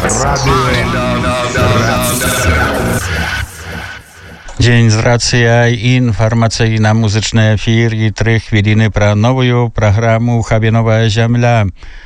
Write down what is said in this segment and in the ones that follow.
Дзень з рацыяй, інфармацыйна-музычны эфір і 3 хвіліны пра новую праграму «Хабе новая зямля».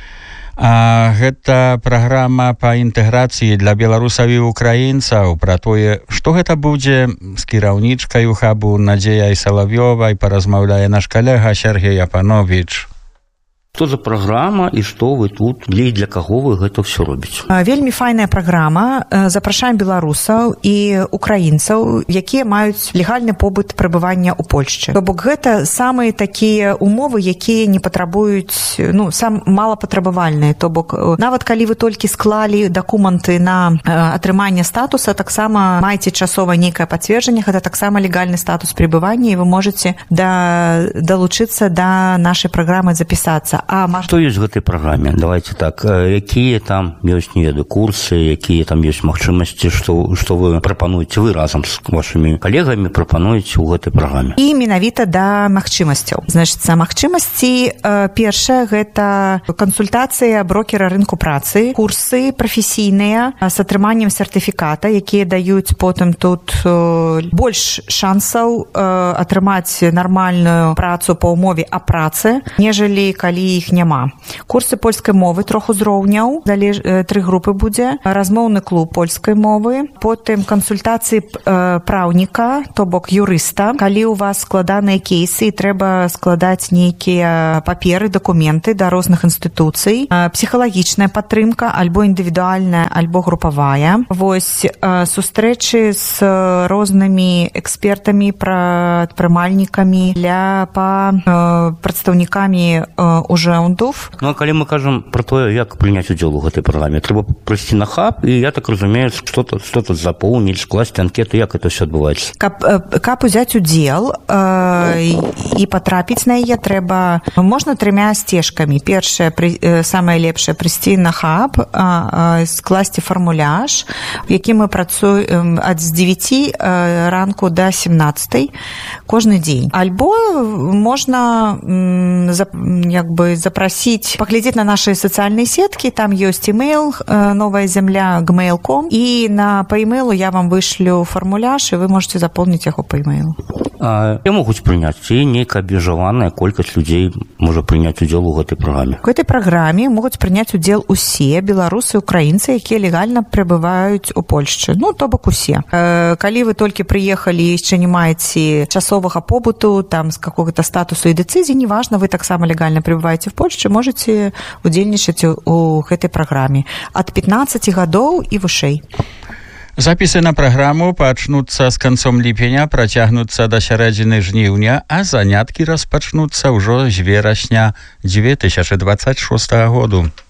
Гэта праграма па інтэграцыі для беларусаў і украінцаў. Пра тое, што гэта будзе, з кіраўнічкай хабу Надзеяй Салавёвай паразмаўляе наш калега Сергей Апанович. Што за праграма і што вы тут, для каго вы гэта ўсё робіце? Вельмі файная праграма. Запрашаем беларусаў і украінцаў, якія маюць легальны побыт прабывання ў Польшчы. То бок гэта самыя такія умовы, якія не патрабуюць, сам малапатрабавальныя. То бок нават калі вы толькі склалі дакументы на атрыманне статуса, таксама маеце часова нейкае пацверджанне, гэта таксама легальны статус пребывання, і вы можаце далучыцца да нашай праграмы, запісацца. Што ёсць в гэтай праграме? Давайте так, якія там ёсць, не ведаю, курсы, якія там ёсць магчымасці, што вы прапануеце, вы разам з вашымі калегамі прапануеце ў гэтай праграме? І менавіта да магчымасцяў. Значыцца, магчымасці, першае, гэта кансультацыя брокера рынку працы, курсы прафесійныя з атрыманнем сертыфіката, якія даюць потым тут больш шансаў атрымаць нармальную працу па ўмове о працы, нежели калі іх няма. Курсы польскай мовы 3 узроўняў, 3 групы будзе, размоўны клуб польскай мовы, потым кансультацыі праўніка, то бок юрыста. Калі у вас складаныя кейсы і трэба складаць нейкія паперы, дакументы да розных інстытуцый, псіхалагічная падтрымка, альбо індывідуальная, альбо групавая. Вось сустрэчы з рознымі экспертамі, прадпрымальнікамі, прадстаўнікамі ужэўндов. А калі мы кажам пра тое, як прыняць удзел у гэтай праграме, трэба прыйсці на хаб, і я так разумею, што тут запоўніць, скласці анкету, як это ўсё адбываецца? Каб узяць удзел і патрапіць на яе, трэба, можна 3 сцежкамі. Першае, самае лепшае, прыйсці на хаб, скласці фармуляж, в якім мы працуем ад 9 ранку до 17 кожны дзень. Альбо можна запросить, поглядеть на наши социальные сетки, там есть email «Новая земля» gmail.com, и по имейлу я вам вышлю фармуляж, и вы можете заполнить его по имейлу. Я могуць прыняць, ці нейкая абмежаваная колькасць людзей можа прыняць удзел у гэтай праграме? У гэтай праграме могуць прыняць удзел усе беларусы, украінцы, якія легальна пребываюць у Польшчы. То бок усе. Калі вы толькі прыехалі і яшчэ не маеце часовага побыту, там з какого-то статусу і дэцызіі, неважна, вы таксама легальна пребываеце в Польшчы, можете удзельнічаць у гэтай праграме ад 15 гадоў і вышэй. Запісы на праграму пачнуцца з канцом ліпеня, працягнуцца да сярэдзіны жніўня, а заняткі распачнуцца ўжо з верасня 2026 году.